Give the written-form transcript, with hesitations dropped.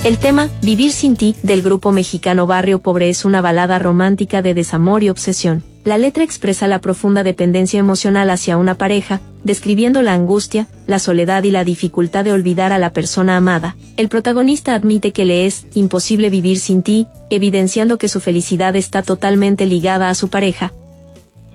El tema, Vivir sin ti, del grupo mexicano Barrio Pobre es una balada romántica de desamor y obsesión. La letra expresa la profunda dependencia emocional hacia una pareja, describiendo la angustia, la soledad y la dificultad de olvidar a la persona amada. El protagonista admite que le es imposible vivir sin ti, evidenciando que su felicidad está totalmente ligada a su pareja,